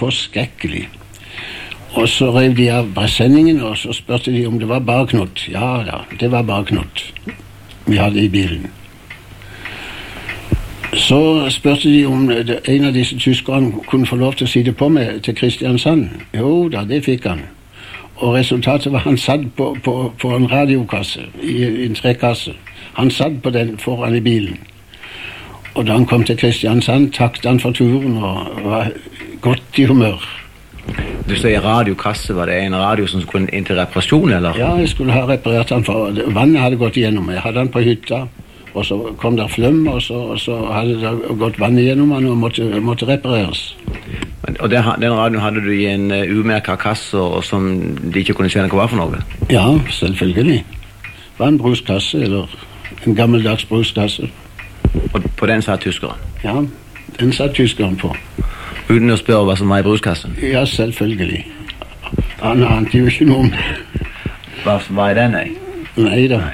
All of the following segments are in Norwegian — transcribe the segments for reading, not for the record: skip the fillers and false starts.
forskrekkelig. Og så rev de av brassendingen, og så spurte de om det var baknott. Ja da, det var baknott vi hadde i bilen. Så spurte de om en av disse tyskerne kunne få lov til å sitte på med til Kristiansand. Jo da, det fikk han. Og resultatet var han satt på en radiokasse, i en trekasse. Han satt på den foran i bilen. Og da han kom til Kristiansand, takket han for turen og var godt i humør. Du sier radiokasse, var det en radio som skulle inn til reparasjon, eller? Ja, jeg skulle ha reparert han, for vannet hadde gått igjennom. Jeg hadde han på hytta, og så kom der fløm, og så hadde det gått vann igjennom han og måtte repareres. Og den radioen hadde du i en umerket kasse, og som de ikke kunne kjenne hva var for noe? Ja, selvfølgelig. Det var en bruskasse, eller en gammeldags bruskasse. Og på den satt tyskeren? Ja, den satt tyskeren på. Uten å spørre hva som var i bruskassen? Ja, selvfølgelig. Han ante jo ikke noe om det. Hva er den, nei? Nei da.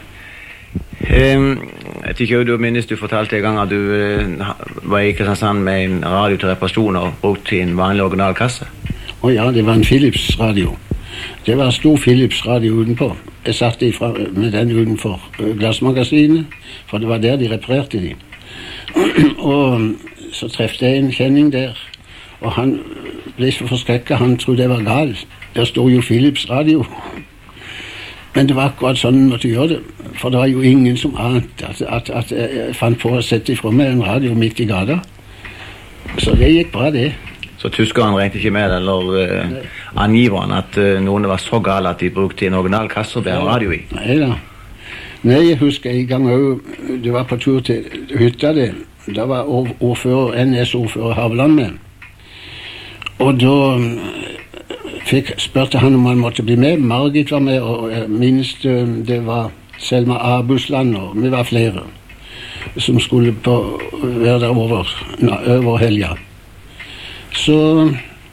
Jeg tykker du minnes du fortalte en gang at du var i Kristiansand med en radio til reparasjon og brukte en vanlig original kasse. Ja, det var en Philips radio. Det var en stor Philips radio utenpå. Jeg satt med den utenfor glassmagasinet, for det var der de reparerte de. Og så trefte jeg en kjenning der, og han ble så forskrekket, han trodde det var galt. Der stod jo Philips radio. Men det var akkurat sånn jeg måtte gjøre det, for det var jo ingen som ante at jeg fant på å sette ifra meg en radio midt i gata. Så det gikk bra, det. Så tyskeren regnet ikke med, eller angiveren, at noen var så gale at de brukte en original kasse og ble en radio i? Nei da. Nei, jeg husker en gang også, det var på tur til hytta det. Da var NS-ordfører Haveland med. Og da spurte han om han måtte bli med. Margit var med, og minst det var Selma Abusland, og vi var flere som skulle være der over helga. Så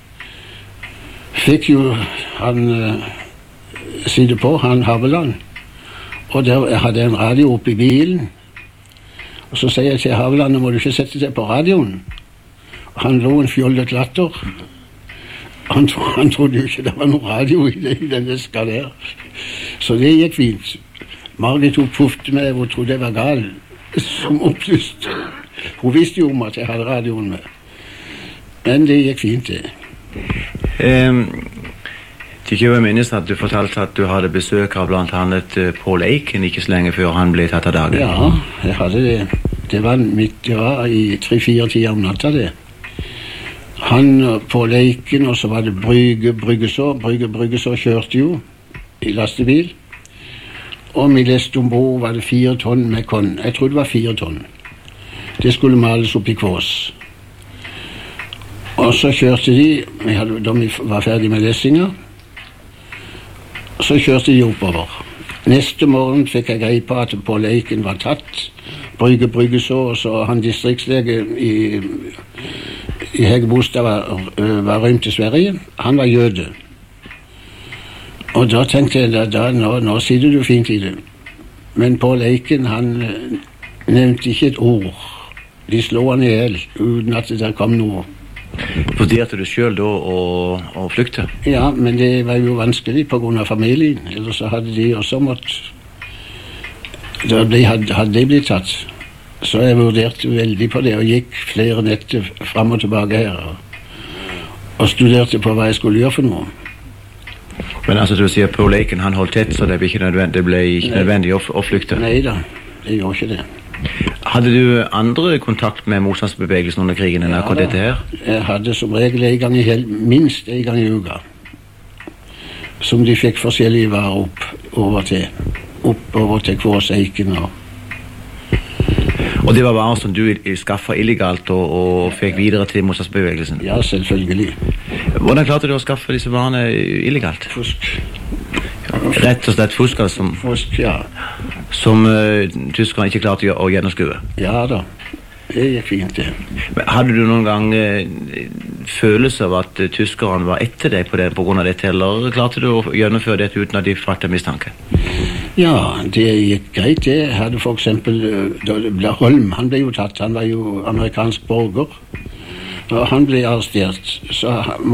fikk jo han sitte på, han Haveland, og der hadde jeg en radio oppe i bilen. Og så sier jeg til Haveland, nå må du ikke sette deg på radioen. Han lå en fjollet latter. Han trodde jo ikke det var noen radio i den eska der. Så det gikk fint. Margit oppfufte meg, hun trodde jeg var gal, som opplyst. Hun visste jo om at jeg hadde radioen med. Men det gikk fint, det. Tykker jeg minnes at du fortalte at du hadde besøk av blant annet Paul Eiken ikke så lenge før han ble tatt av dagen. Ja, jeg hadde det. Det var i 3-4 tider om natta, det. Han på Leiken, og så var det Bryggeså kjørte jo i lastebil. Og vi leste ombord, var det 4 tonn med korn. Jeg tror det var 4 tonn. Det skulle males opp i Kvås. Og så kjørte de, da vi var ferdig med lesinga, så kjørte de oppover. Neste morgen fikk jeg greie på at på Leiken var tatt. Bryggeså, og så han distriktslege i Heggebostad var rømt til Sverige. Han var jøde. Og da tenkte jeg, nå sitter du fint i det. Men Paul Eiken, han nevnte ikke et ord. De slå han i hjel, uten at det kom noe. Vurderte du selv da å flykte? Ja, men det var jo vanskelig på grunn av familien. Ellers så hadde de også måttet... Hadde de blitt tatt. Så jeg vurderte veldig på det, og gikk flere netter frem og tilbake her. Og studerte på hva jeg skulle gjøre for noe. Men altså du sier Paul Eiken, han holdt tett, så det ble ikke nødvendig å flykte? Nei da, det gjorde ikke det. Hadde du andre kontakt med motstandsbevegelsen under krigen enn akkurat dette her? Jeg hadde som regel minst en gang i uka. Som de fikk forskjellige varer oppover til Kvås Eiken. Og det var varer som du skaffet illegalt og fikk videre til motstandsbevegelsen? Ja, selvfølgelig. Hvordan klarte du å skaffe disse varene illegalt? Fusk. Rett og slett fusk, altså? Fusk, ja. Som tyskerne ikke klarte å gjennomskue? Ja da, det gikk fint det. Men hadde du noen gang følelse av at tyskerne var etter deg på grunn av dette, eller klarte du å gjennomføre dette uten at de fattet mistanke? Ja, det gikk greit det. Jeg hadde for eksempel Holm, han ble jo tatt, han var jo amerikansk borger, og han ble arrestert. Så